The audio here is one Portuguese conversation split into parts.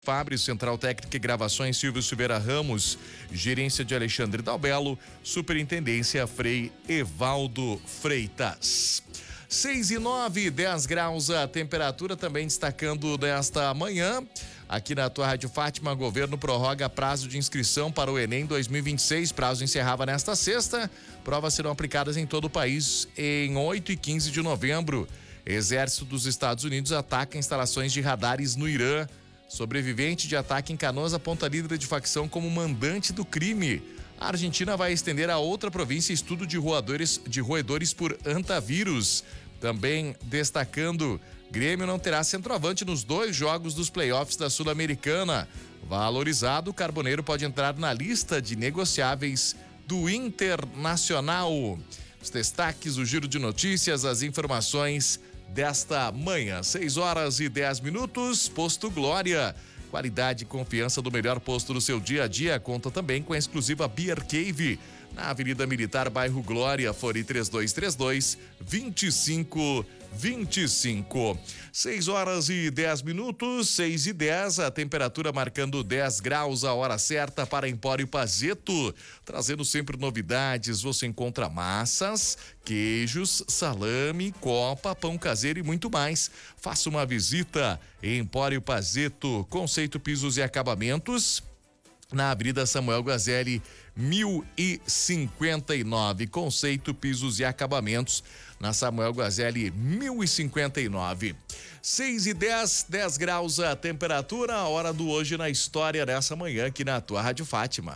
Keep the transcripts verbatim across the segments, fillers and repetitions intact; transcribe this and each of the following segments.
Fábio, Central Técnica e Gravações Silvio Silveira Ramos, Gerência de Alexandre Dalbelo, Superintendência Frei Evaldo Freitas. seis e nove, dez graus a temperatura, também destacando desta manhã. Aqui na tua Rádio Fátima, governo prorroga prazo de inscrição para o Enem dois mil e vinte e seis. Prazo encerrava nesta sexta. Provas serão aplicadas em todo o país em oito e quinze de novembro. Exército dos Estados Unidos ataca instalações de radares no Irã. Sobrevivente de ataque em Canoas aponta líder de facção como mandante do crime. A Argentina vai estender a outra província estudo de roedores, de roedores por antavírus. Também destacando, Grêmio não terá centroavante nos dois jogos dos playoffs da Sul-Americana. Valorizado, Carboneiro pode entrar na lista de negociáveis do Internacional. Os destaques, o giro de notícias, as informações desta manhã, seis horas e dez minutos. Posto Glória, qualidade e confiança do melhor posto do seu dia a dia. Conta também com a exclusiva Beer Cave, na Avenida Militar, bairro Glória. Fone três dois três dois, dois cinco dois cinco. seis horas e dez minutos, seis e dez, a temperatura marcando dez graus, a hora certa para Empório Pazzetto, trazendo sempre novidades. Você encontra massas, queijos, salame, copa, pão caseiro e muito mais. Faça uma visita em Empório Pazzetto, Conceito Pisos e Acabamentos, na Avenida Samuel Gazelli, mil e cinquenta e nove. Conceito Pisos e Acabamentos, na Samuel Gazelli, mil e cinquenta e nove. seis e dez, dez graus a temperatura, a hora do Hoje na História dessa manhã aqui na tua Rádio Fátima.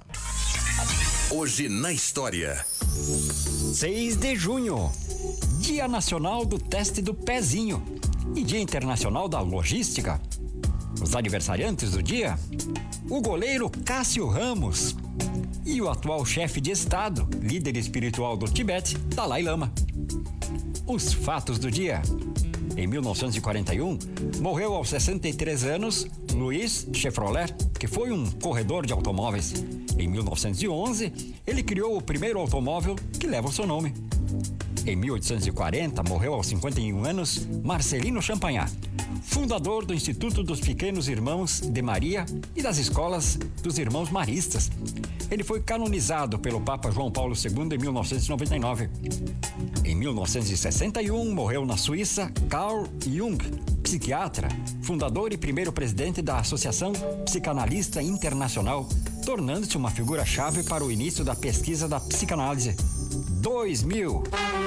Hoje na História. seis de junho, Dia Nacional do Teste do Pezinho e Dia Internacional da Logística. Os aniversariantes do dia: o goleiro Cássio Ramos e o atual chefe de Estado, líder espiritual do Tibete, Dalai Lama. Os fatos do dia: em mil novecentos e quarenta e um, morreu aos sessenta e três anos Louis Chevrolet, que foi um corredor de automóveis. Em mil novecentos e onze, ele criou o primeiro automóvel que leva o seu nome. Em mil oitocentos e quarenta, morreu aos cinquenta e um anos Marcelino Champagnat, fundador do Instituto dos Pequenos Irmãos de Maria e das Escolas dos Irmãos Maristas. Ele foi canonizado pelo Papa João Paulo segundo em mil novecentos e noventa e nove. Em mil novecentos e sessenta e um, morreu na Suíça Carl Jung, psiquiatra, fundador e primeiro presidente da Associação Psicanalista Internacional, tornando-se uma figura-chave para o início da pesquisa da psicanálise. dois mil.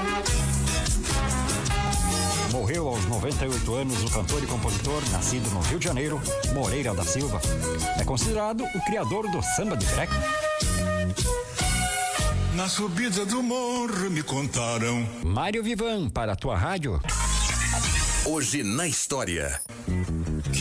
Morreu aos noventa e oito anos o cantor e compositor, nascido no Rio de Janeiro, Moreira da Silva. É considerado o criador do samba de break. Na subida do morro me contaram. Mário Vivan, para a tua rádio. Hoje na História.